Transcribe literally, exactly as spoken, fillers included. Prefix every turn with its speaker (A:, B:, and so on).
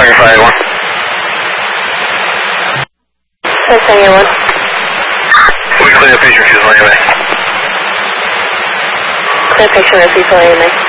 A: Tiger five eight one.
B: Tiger eight one.
A: We clear the picture, she's on your way.
B: Clear picture of people, A M A.